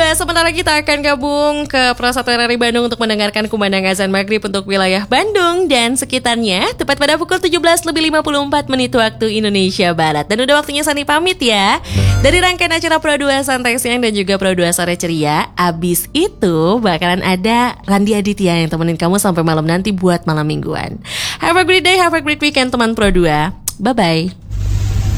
sebentar lagi kita akan gabung ke Pro1 RRI Bandung untuk mendengarkan kumandang azan maghrib untuk wilayah Bandung dan sekitarnya, tepat pada pukul 17:54 waktu Indonesia Barat. Dan udah waktunya Sani pamit ya. Dari rangkaian acara Pro2 Santai Siang dan juga Pro2 Sore Ceria, abis itu bakalan ada Randi Aditya yang temenin kamu sampai malam nanti buat malam mingguan. Have a great day, have a great weekend teman Pro2. Bye-bye.